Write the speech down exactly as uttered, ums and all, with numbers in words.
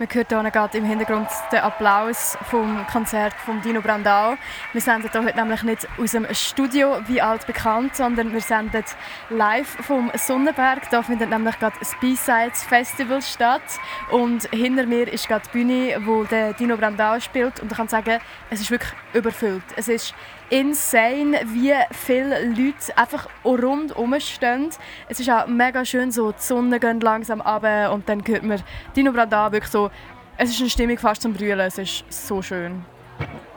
Man hört hier gerade im Hintergrund den Applaus vom Konzert von Dino Brandao. Wir senden hier heute nämlich nicht aus dem Studio wie altbekannt, sondern wir senden live vom Sonnenberg. Da findet nämlich gerade das B-Sides Festival statt. Und hinter mir ist gerade die Bühne, wo der Dino Brandao spielt. Und ich kann sagen, es ist wirklich überfüllt. Es ist insane, wie viele Leute einfach rundherum stehen. Es ist auch mega schön, so die Sonne geht langsam runter und dann hört man Dino Brandao wirklich so. Es ist eine Stimmung fast zum Brüllen, es ist so schön.